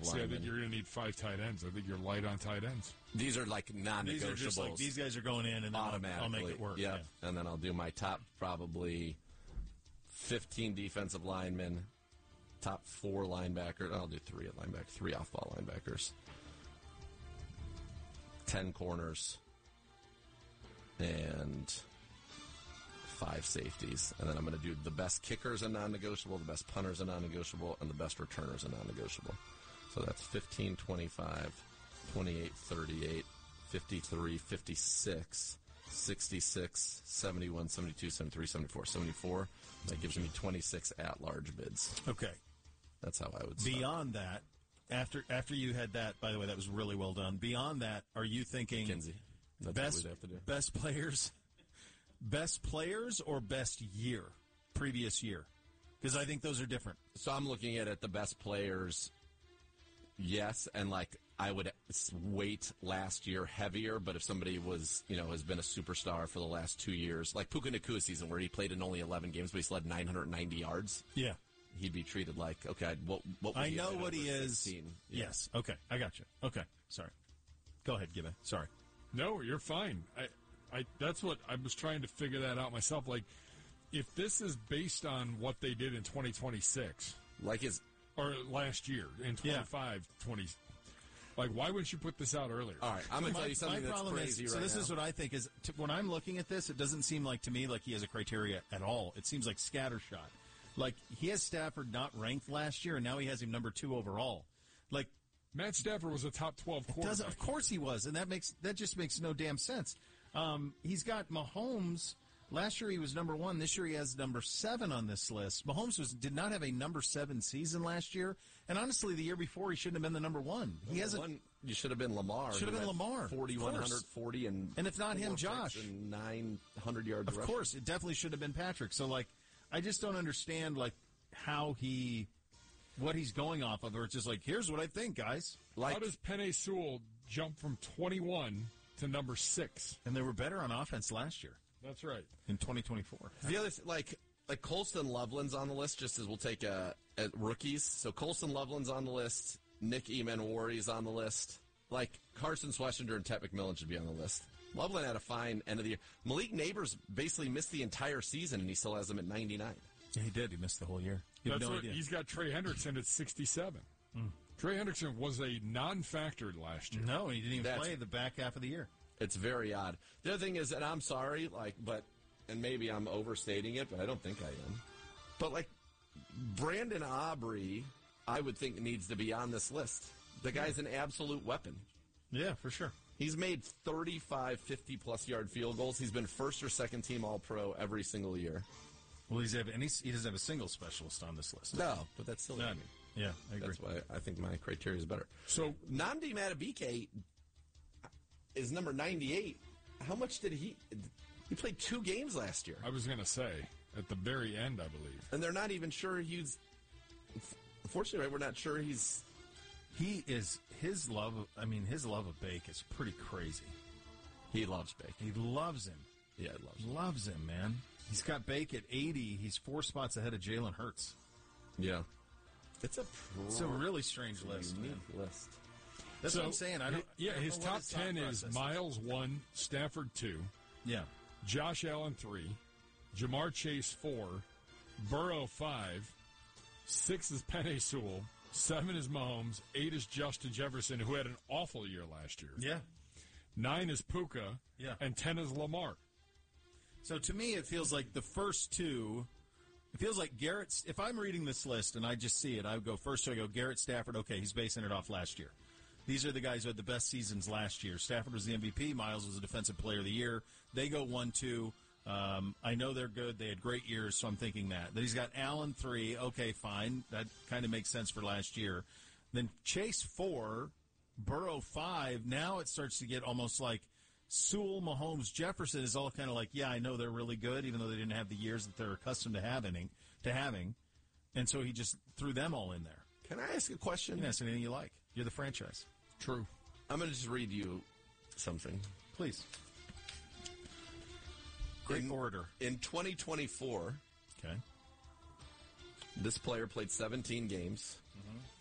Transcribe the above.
I think you're going to need 5 tight ends. I think you're light on tight ends. These are like non-negotiables. These are just like, these guys are going in, and then I'll make it work. Yep. Yeah. And then I'll do my top probably 15 defensive linemen, top 4 linebackers. I'll do 3 at linebacker, 3 off-ball linebackers, 10 corners, and 5 safeties. And then I'm going to do the best kickers and non-negotiable, the best punters and non-negotiable, and the best returners and non-negotiable. So that's 15, 25, 28, 38, 53, 56, 66, 71, 72, 73, 74, 74. That gives me 26 at-large bids. Okay. That's how I would start. Beyond that, after you had that, by the way, that was really well done. Beyond that, are you thinking Kinsey. That's best, what we'd have to do. Best players or best year, previous year? Because I think those are different. So I'm looking at it, the best players, yes, and like I would weight last year heavier, but if somebody was, has been a superstar for the last 2 years, like Puka Nakua's season where he played in only 11 games, but he still had 990 yards. Yeah. He'd be treated like, okay, what I know what he is. 16? Yeah. Yes. Okay. I got you. Okay. Sorry. Go ahead, Gibby. Sorry. No, you're fine. That's what I was trying to figure that out myself. Like, if this is based on what they did in 2026, or last year in 20, like, why wouldn't you put this out earlier? All right, I'm going to tell you something that's crazy right now. So this is what I think is, when I'm looking at this, it doesn't seem like to me like he has a criteria at all. It seems like scattershot. Like, he has Stafford not ranked last year, and now he has him number 2 overall. Like, Matt Stafford was a top 12 quarterback. Of course he was, and that just makes no damn sense. He's got Mahomes. Last year he was number 1. This year he has number 7 on this list. Mahomes did not have a number 7 season last year, and honestly, the year before he shouldn't have been the number 1. You should have been Lamar. Should have been Lamar. 4,140 and if not him, Josh, and 900 yards. Of course, it definitely should have been Patrick. So, like, I just don't understand what he's going off of, or it's just like, here's what I think, guys. How does Penei Sewell jump from 21 to number 6? And they were better on offense last year. That's right. In 2024. The other like Colston Loveland's on the list, just as we'll take at rookies. So Colston Loveland's on the list. Nick Emanwari's on the list. Like, Carson Schlesinger and Ted McMillan should be on the list. Loveland had a fine end of the year. Malik Neighbors basically missed the entire season, and he still has him at 99. Yeah, he did. He missed the whole year. He's got Trey Hendrickson at 67. Trey Hendrickson was a non-factor last year. No, he didn't even play the back half of the year. It's very odd. The other thing is, and I'm sorry, and maybe I'm overstating it, but I don't think I am. But, Brandon Aubrey, I would think needs to be on this list. The guy's an absolute weapon. Yeah, for sure. He's made 35 50-plus yard field goals. He's been first or second team All-Pro every single year. Well, he doesn't have a single specialist on this list. No, but that's still yeah, I agree. That's why I think my criteria is better. So Nnamdi Madubuike is number 98. How much did he played 2 games last year. I was going to say, at the very end, I believe. And they're not even sure unfortunately, we're not sure his love of Bake is pretty crazy. He loves Bake. He loves him. Yeah, he loves him. Loves him, man. He's got Bake at 80. He's 4 spots ahead of Jalen Hurts. Yeah. It's a really strange list. Unique list. That's what I'm saying. His top 10 is Miles 1, Stafford 2. Yeah. Josh Allen 3, Jamar Chase 4, Burrow 5, 6 is Penei Sewell, 7 is Mahomes, 8 is Justin Jefferson, who had an awful year last year. Yeah. 9 is Puka, and 10 is Lamar. So to me, it feels like the first 2. It feels like Garrett. If I'm reading this list and I just see it, I would go first. So I go Garrett Stafford. Okay, he's basing it off last year. These are the guys who had the best seasons last year. Stafford was the MVP. Miles was the Defensive Player of the Year. They go 1-2. I know they're good. They had great years, so I'm thinking that. Then he's got Allen 3. Okay, fine. That kind of makes sense for last year. Then Chase 4, Burrow 5. Now it starts to get almost like Sewell, Mahomes, Jefferson is all kind of like, yeah, I know they're really good, even though they didn't have the years that they're accustomed to having. And so he just threw them all in there. Can I ask a question? You can ask anything you like. You're the franchise. True. I'm going to just read you something. Please. Great orator. In 2024, okay, this player played 17 games. Mm-hmm.